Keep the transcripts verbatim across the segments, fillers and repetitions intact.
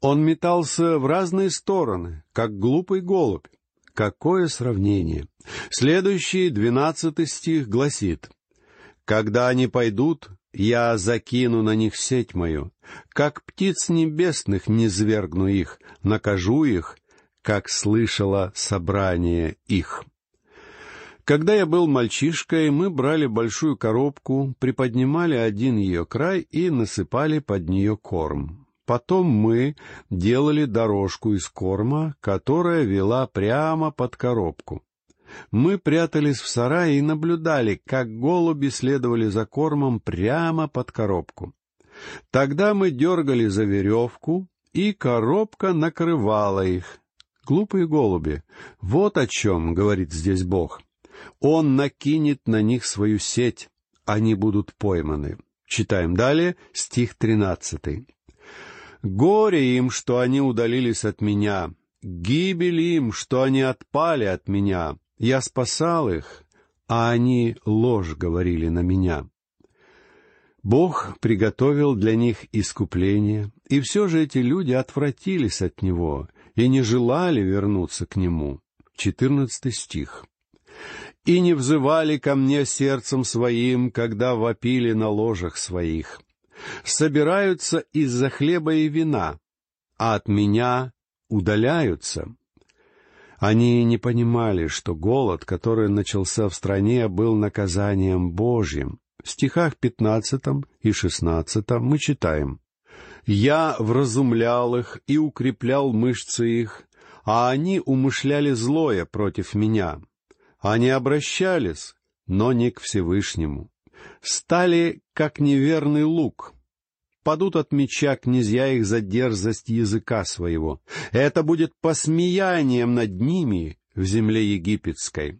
Он метался в разные стороны, как глупый голубь. Какое сравнение! Следующий, двенадцатый стих гласит: «Когда они пойдут, я закину на них сеть мою, как птиц небесных низвергну их, накажу их, как слышало собрание их». Когда я был мальчишкой, мы брали большую коробку, приподнимали один ее край и насыпали под нее корм. Потом мы делали дорожку из корма, которая вела прямо под коробку. Мы прятались в сарае и наблюдали, как голуби следовали за кормом прямо под коробку. Тогда мы дергали за веревку, и коробка накрывала их. Глупые голуби, вот о чем говорит здесь Бог. Он накинет на них свою сеть, они будут пойманы. Читаем далее, стих тринадцатый. «Горе им, что они удалились от меня, гибель им, что они отпали от меня. Я спасал их, а они ложь говорили на меня». Бог приготовил для них искупление, и все же эти люди отвратились от Него и не желали вернуться к Нему. Четырнадцатый стих. «И не взывали ко мне сердцем своим, когда вопили на ложах своих. Собираются из-за хлеба и вина, а от меня удаляются». Они не понимали, что голод, который начался в стране, был наказанием Божьим. В стихах пятнадцатом и шестнадцатом мы читаем: «Я вразумлял их и укреплял мышцы их, а они умышляли злое против меня. Они обращались, но не к Всевышнему. Стали, как неверный лук. Падут от меча князья их за дерзость языка своего. Это будет посмеянием над ними в земле египетской».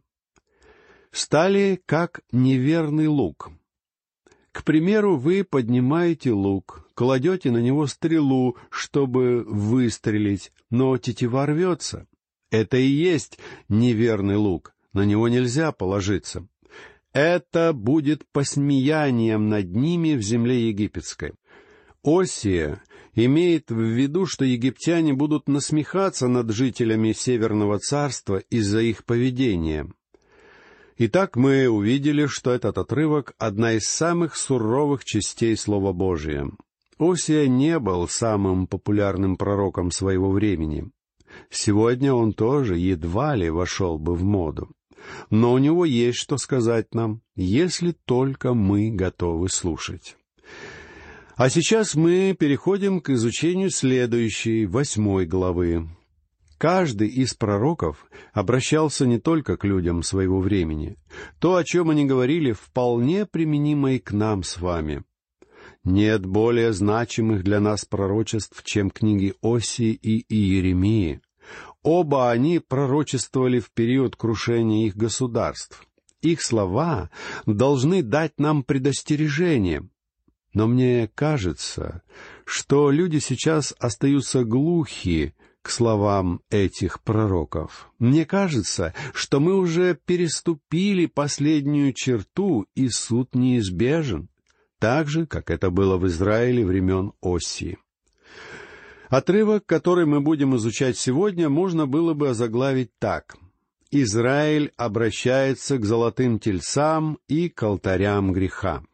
Стали, как неверный лук. К примеру, вы поднимаете лук, кладете на него стрелу, чтобы выстрелить, но тетива рвется. Это и есть неверный лук, на него нельзя положиться. Это будет посмеянием над ними в земле египетской. Осия имеет в виду, что египтяне будут насмехаться над жителями Северного царства из-за их поведения. Итак, мы увидели, что этот отрывок — одна из самых суровых частей Слова Божия. Осия не был самым популярным пророком своего времени. Сегодня он тоже едва ли вошел бы в моду. Но у него есть что сказать нам, если только мы готовы слушать. А сейчас мы переходим к изучению следующей, восьмой главы. Каждый из пророков обращался не только к людям своего времени. То, о чем они говорили, вполне применимо и к нам с вами. Нет более значимых для нас пророчеств, чем книги Осии и Иеремии. Оба они пророчествовали в период крушения их государств. Их слова должны дать нам предостережение. Но мне кажется, что люди сейчас остаются глухи к словам этих пророков. Мне кажется, что мы уже переступили последнюю черту, и суд неизбежен, так же, как это было в Израиле времен Осии. Отрывок, который мы будем изучать сегодня, можно было бы озаглавить так: «Израиль обращается к золотым тельцам и к алтарям греха».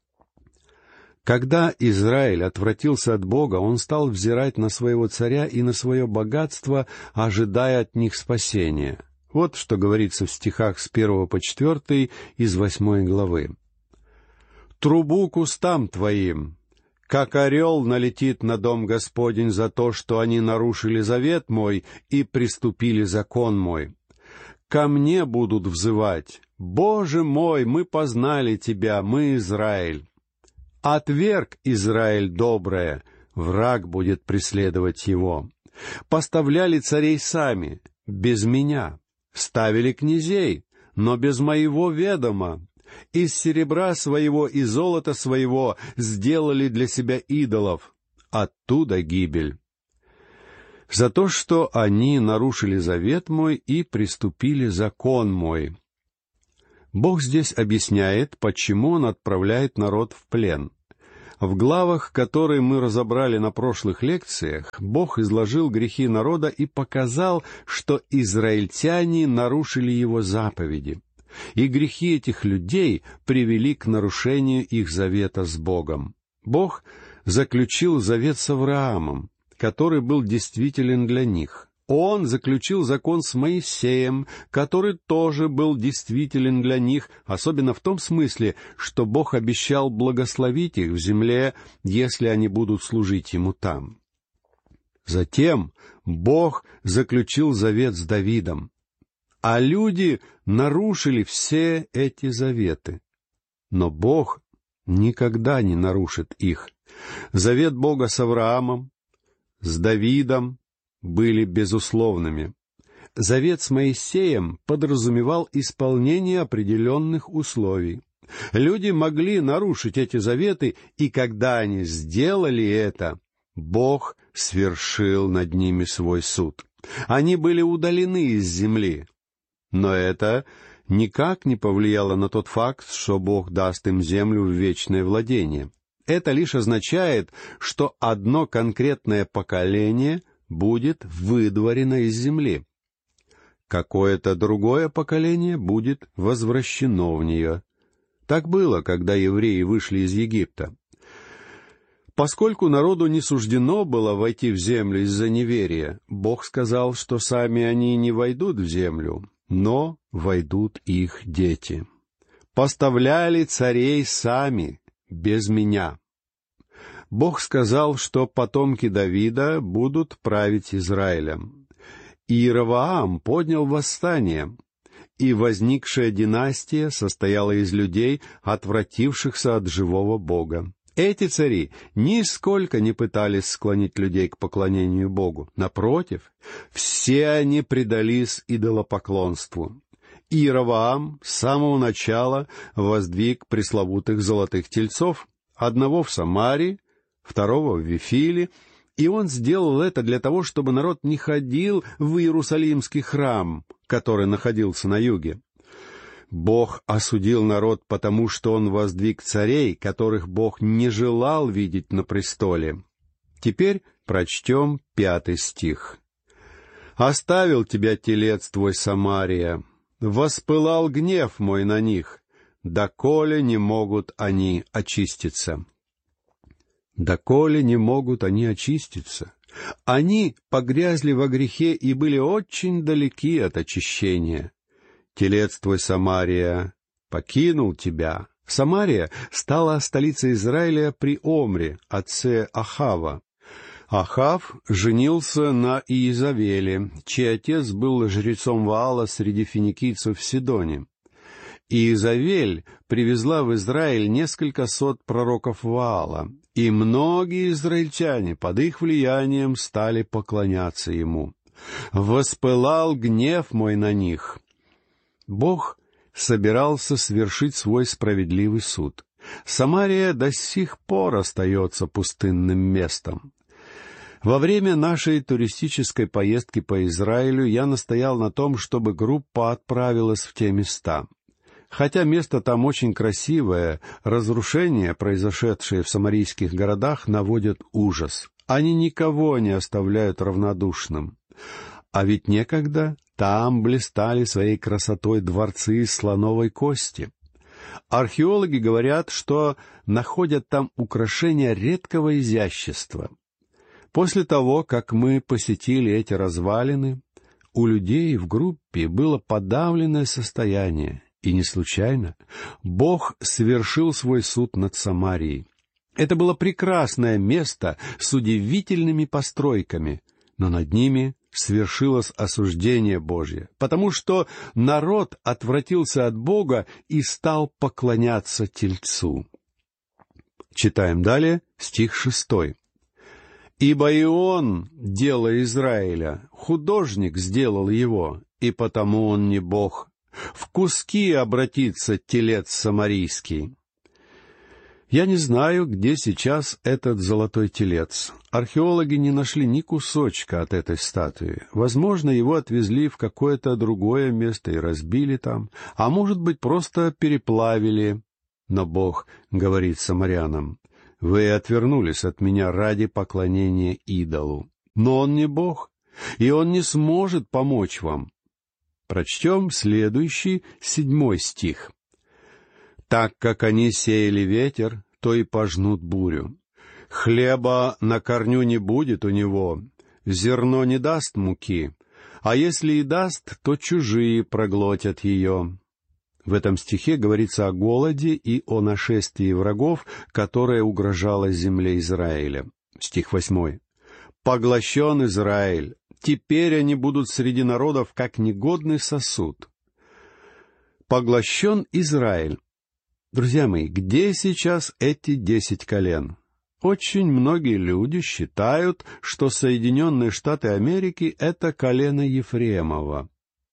Когда Израиль отвратился от Бога, он стал взирать на своего царя и на свое богатство, ожидая от них спасения. Вот что говорится в стихах с первого по четвертый из восьмой главы. «Трубу к устам твоим, как орел налетит на дом Господень за то, что они нарушили завет мой и приступили закон мой. Ко мне будут взывать: Боже мой, мы познали Тебя, мы Израиль. Отверг Израиль доброе, враг будет преследовать его. Поставляли царей сами, без меня. Ставили князей, но без моего ведома. Из серебра своего и золота своего сделали для себя идолов. Оттуда гибель. За то, что они нарушили завет мой и приступили закон мой». Бог здесь объясняет, почему Он отправляет народ в плен. В главах, которые мы разобрали на прошлых лекциях, Бог изложил грехи народа и показал, что израильтяне нарушили его заповеди. И грехи этих людей привели к нарушению их завета с Богом. Бог заключил завет с Авраамом, который был действителен для них. Он заключил закон с Моисеем, который тоже был действителен для них, особенно в том смысле, что Бог обещал благословить их в земле, если они будут служить Ему там. Затем Бог заключил завет с Давидом, а люди нарушили все эти заветы. Но Бог никогда не нарушит их. Завет Бога с Авраамом, с Давидом были безусловными. Завет с Моисеем подразумевал исполнение определенных условий. Люди могли нарушить эти заветы, и когда они сделали это, Бог свершил над ними свой суд. Они были удалены из земли. Но это никак не повлияло на тот факт, что Бог даст им землю в вечное владение. Это лишь означает, что одно конкретное поколение будет выдворено из земли. Какое-то другое поколение будет возвращено в нее. Так было, когда евреи вышли из Египта. Поскольку народу не суждено было войти в землю из-за неверия, Бог сказал, что сами они не войдут в землю, но войдут их дети. «Поставляли царей сами, без меня». Бог сказал, что потомки Давида будут править Израилем. Иеровоам поднял восстание, и возникшая династия состояла из людей, отвратившихся от живого Бога. Эти цари нисколько не пытались склонить людей к поклонению Богу. Напротив, все они предались идолопоклонству. Иеровоам с самого начала воздвиг пресловутых золотых тельцов, одного в Самаре, второго в Вифиле, и он сделал это для того, чтобы народ не ходил в Иерусалимский храм, который находился на юге. Бог осудил народ, потому что он воздвиг царей, которых Бог не желал видеть на престоле. Теперь прочтем пятый стих. «Оставил тебя телец твой, Самария, воспылал гнев мой на них, доколе не могут они очиститься». Доколе не могут они очиститься. Они погрязли во грехе и были очень далеки от очищения. Телец твой, Самария, покинул тебя. Самария стала столицей Израиля при Омре, отце Ахава. Ахав женился на Иезавеле, чей отец был жрецом Ваала среди финикийцев в Сидоне. Иезавель привезла в Израиль несколько сот пророков Ваала, и многие израильтяне под их влиянием стали поклоняться ему. «Воспылал гнев мой на них». Бог собирался свершить свой справедливый суд. Самария до сих пор остается пустынным местом. Во время нашей туристической поездки по Израилю я настоял на том, чтобы группа отправилась в те места. Хотя место там очень красивое, разрушения, произошедшие в самарийских городах, наводят ужас. Они никого не оставляют равнодушным. А ведь некогда там блистали своей красотой дворцы из слоновой кости. Археологи говорят, что находят там украшения редкого изящества. После того, как мы посетили эти развалины, у людей в группе было подавленное состояние. И не случайно Бог совершил свой суд над Самарией. Это было прекрасное место с удивительными постройками, но над ними свершилось осуждение Божье, потому что народ отвратился от Бога и стал поклоняться тельцу. Читаем далее стих шестой. «Ибо и он, дело Израиля, художник сделал его, и потому он не Бог. В куски обратится телец самарийский». Я не знаю, где сейчас этот золотой телец. Археологи не нашли ни кусочка от этой статуи. Возможно, его отвезли в какое-то другое место и разбили там, а может быть, просто переплавили. Но Бог говорит самарянам: Вы отвернулись от меня ради поклонения идолу. Но он не Бог, и он не сможет помочь вам. Прочтем следующий, седьмой стих. «Так как они сеяли ветер, то и пожнут бурю. Хлеба на корню не будет у него, зерно не даст муки, а если и даст, то чужие проглотят ее». В этом стихе говорится о голоде и о нашествии врагов, которое угрожало земле Израиля. Стих восьмой. «Поглощен Израиль, теперь они будут среди народов, как негодный сосуд». Поглощен Израиль. Друзья мои, где сейчас эти десять колен? Очень многие люди считают, что Соединенные Штаты Америки — это колено Ефремово.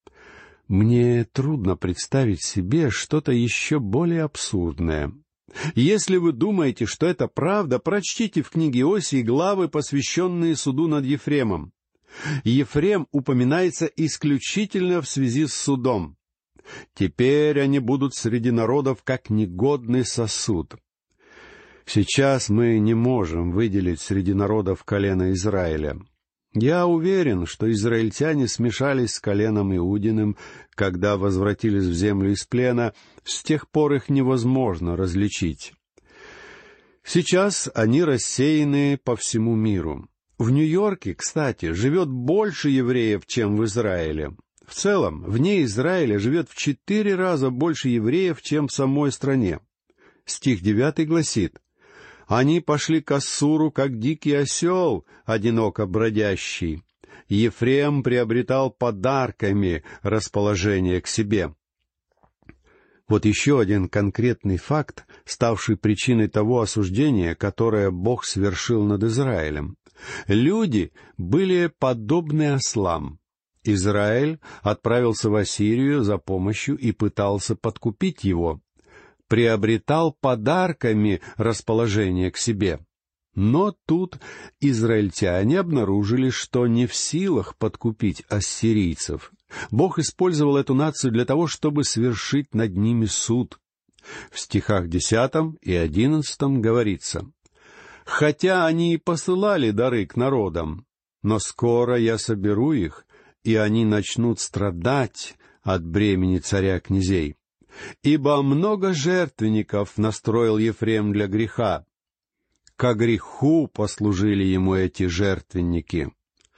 Мне трудно представить себе что-то еще более абсурдное. Если вы думаете, что это правда, прочтите в книге Осии главы, посвященные суду над Ефремом. Ефрем упоминается исключительно в связи с судом. «Теперь они будут среди народов, как негодный сосуд». Сейчас мы не можем выделить среди народов колено Израиля. Я уверен, что израильтяне смешались с коленом Иудиным, когда возвратились в землю из плена, с тех пор их невозможно различить. Сейчас они рассеяны по всему миру. В Нью-Йорке, кстати, живет больше евреев, чем в Израиле. В целом, вне Израиля живет в четыре раза больше евреев, чем в самой стране. Стих девятый гласит: «Они пошли к Ассуру, как дикий осел, одиноко бродящий. Ефрем приобретал подарками расположение к себе». Вот еще один конкретный факт, ставший причиной того осуждения, которое Бог свершил над Израилем. Люди были подобны ослам. Израиль отправился в Ассирию за помощью и пытался подкупить его. Приобретал подарками расположение к себе. Но тут израильтяне обнаружили, что не в силах подкупить ассирийцев. Бог использовал эту нацию для того, чтобы свершить над ними суд. В стихах десятом и одиннадцатом говорится: «Хотя они и посылали дары к народам, но скоро я соберу их, и они начнут страдать от бремени царя князей. Ибо много жертвенников настроил Ефрем для греха. Ко греху послужили ему эти жертвенники».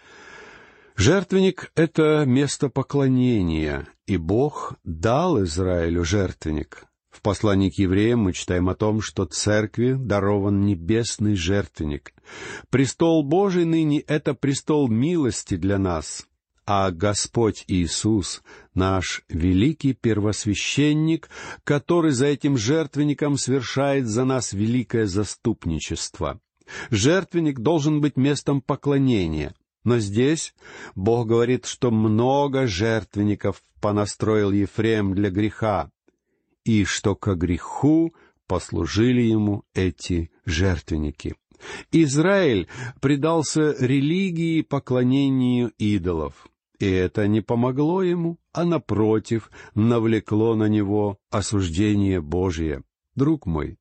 Жертвенник — это место поклонения, и Бог дал Израилю жертвенник. В послании к евреям мы читаем о том, что церкви дарован небесный жертвенник. Престол Божий ныне — это престол милости для нас, а Господь Иисус — наш великий первосвященник, который за этим жертвенником совершает за нас великое заступничество. Жертвенник должен быть местом поклонения. Но здесь Бог говорит, что много жертвенников понастроил Ефрем для греха, и что ко греху послужили ему эти жертвенники. Израиль предался религии поклонению идолов, и это не помогло ему, а, напротив, навлекло на него осуждение Божие. Друг мой,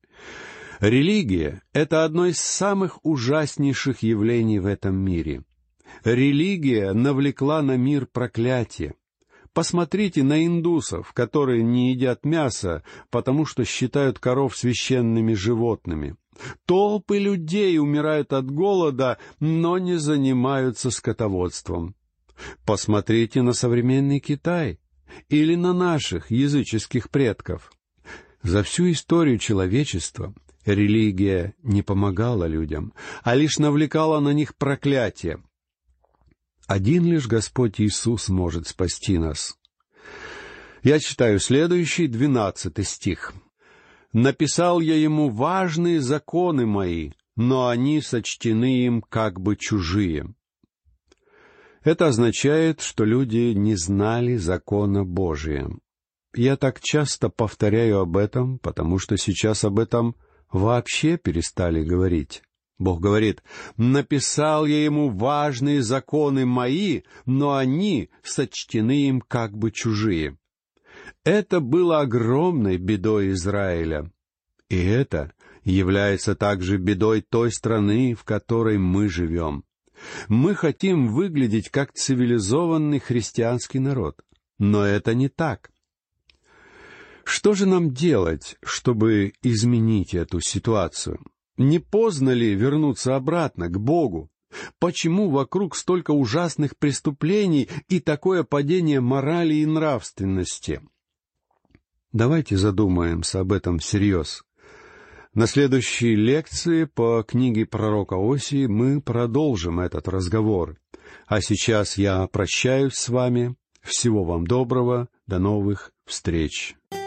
религия — это одно из самых ужаснейших явлений в этом мире. Религия навлекла на мир проклятие. Посмотрите на индусов, которые не едят мясо, потому что считают коров священными животными. Толпы людей умирают от голода, но не занимаются скотоводством. Посмотрите на современный Китай или на наших языческих предков. За всю историю человечества религия не помогала людям, а лишь навлекала на них проклятие. Один лишь Господь Иисус может спасти нас. Я читаю следующий, двенадцатый стих. «Написал я ему важные законы мои, но они сочтены им как бы чужие». Это означает, что люди не знали закона Божия. Я так часто повторяю об этом, потому что сейчас об этом вообще перестали говорить. Бог говорит: «Написал я ему важные законы мои, но они сочтены им как бы чужие». Это было огромной бедой Израиля. И это является также бедой той страны, в которой мы живем. Мы хотим выглядеть как цивилизованный христианский народ, но это не так. Что же нам делать, чтобы изменить эту ситуацию? Не поздно ли вернуться обратно, к Богу? Почему вокруг столько ужасных преступлений и такое падение морали и нравственности? Давайте задумаемся об этом всерьез. На следующей лекции по книге пророка Осии мы продолжим этот разговор. А сейчас я прощаюсь с вами. Всего вам доброго. До новых встреч.